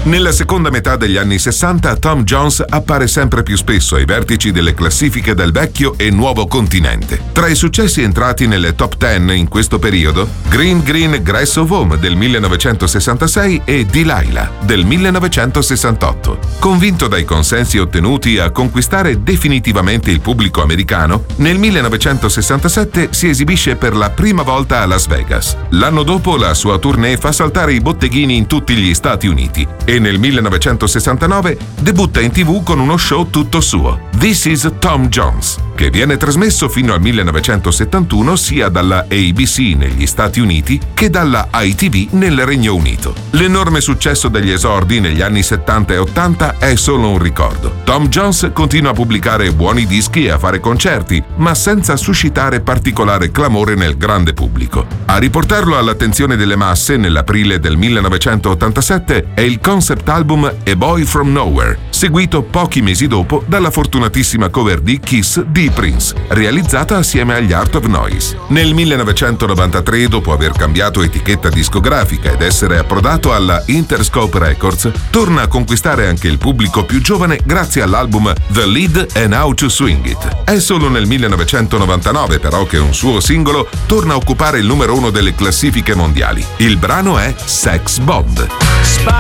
Nella seconda metà degli anni 60 Tom Jones appare sempre più spesso ai vertici delle classifiche del vecchio e nuovo continente. Tra i successi entrati nelle top 10 in questo periodo, Green Green Grass of Home del 1966 e Delilah del 1968. Convinto dai consensi ottenuti a conquistare definitivamente il pubblico americano, nel 1967 si esibisce per la prima volta a Las Vegas. L'anno dopo la sua tournée fa saltare i botteghini in tutti gli Stati Uniti e nel 1969 debutta in TV con uno show tutto suo, This is Tom Jones, che viene trasmesso fino al 1971 sia dalla ABC negli Stati Uniti che dalla ITV nel Regno Unito. L'enorme successo degli esordi negli anni 70 e 80 è solo un ricordo. Tom Jones continua a pubblicare buoni dischi e a fare concerti, ma senza suscitare particolare clamore nel grande pubblico. A riportarlo all'attenzione delle masse nell'aprile del 1987 è il concept album A Boy From Nowhere, seguito pochi mesi dopo dalla fortunatissima cover di Kiss di Prince, realizzata assieme agli Art of Noise. Nel 1993, dopo aver cambiato etichetta discografica ed essere approdato alla Interscope Records, torna a conquistare anche il pubblico più giovane grazie all'album The Lead and How to Swing It. È solo nel 1999 però che un suo singolo torna a occupare il numero 1 delle classifiche mondiali. Il brano è Sex Bomb.